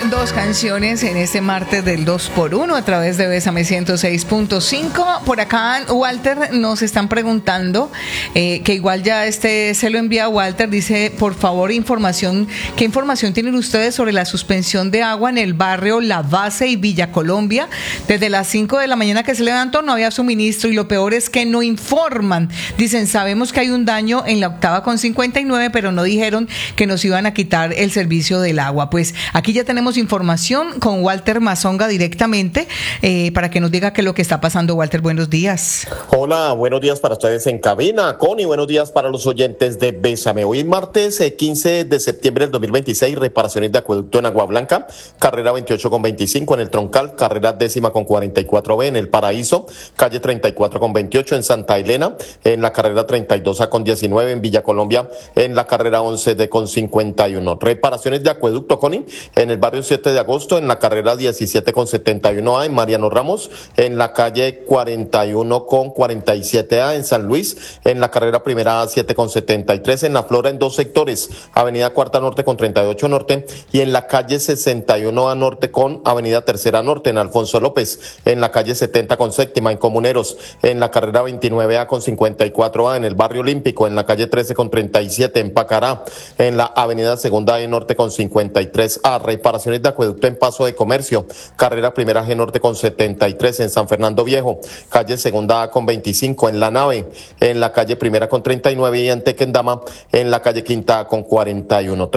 Dos canciones en este martes del 2x1 a través de Bésame 106.5. Por acá, Walter, nos están preguntando, que igual ya se lo envía a Walter, dice, por favor, ¿qué información tienen ustedes sobre la suspensión de agua en el barrio La Base y Villa Colombia? Desde las 5 de la mañana que se levantó no había suministro y lo peor es que no informan. Dicen, sabemos que hay un daño en la octava con 59, pero no dijeron que nos iban a quitar el servicio del agua. Pues aquí ya tenemos información con Walter Mazonga directamente para que nos diga qué es lo que está pasando. Walter, buenos días. Hola, buenos días para ustedes en cabina, Connie, buenos días para los oyentes de Bésame. Hoy es martes 15 de septiembre del 2026, reparaciones de acueducto en Agua Blanca, carrera 28 con 25 en el Troncal, carrera 10ª con 44B en el Paraíso, calle 34 con 28 en Santa Elena, en la carrera 32A con 19 en Villa Colombia, en la carrera 11D con 51. Reparaciones de acueducto, Connie, en el barrio 7 de agosto, en la carrera 17 con 71A en Mariano Ramos, en la calle 41 con 47A en San Luis, en la carrera primera 7 con 73 en La Flora en dos sectores, avenida Cuarta Norte con 38 Norte y en la calle 61A Norte con avenida Tercera Norte en Alfonso López, en la calle 70 con séptima en Comuneros, en la carrera 29A con 54A en el barrio Olímpico, en la calle 13 con 37 en Pacará, en la avenida Segunda E Norte con 53A. Reparaciones de acueducto en Paso de Comercio, carrera primera G Norte con 73 en San Fernando Viejo, calle Segunda A con 25 en La Nave, en la calle primera con 39 y en Tequendama, en la calle Quinta A con 41.